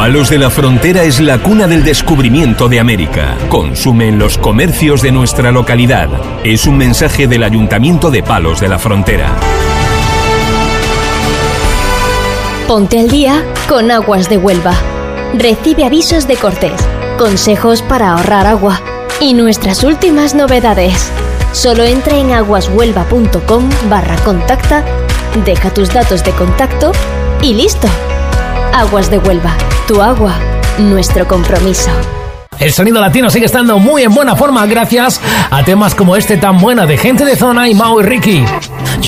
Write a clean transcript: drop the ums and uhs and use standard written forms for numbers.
Palos de la Frontera es la cuna del descubrimiento de América. Consume en los comercios de nuestra localidad. Es un mensaje del Ayuntamiento de Palos de la Frontera. Ponte al día con Aguas de Huelva. Recibe avisos de cortes, consejos para ahorrar agua y nuestras últimas novedades. Solo entra en aguashuelva.com/contacta, deja tus datos de contacto y listo. Aguas de Huelva, tu agua, nuestro compromiso. El sonido latino sigue estando muy en buena forma gracias a temas como este tan buena de Gente de Zona y Mau y Ricky.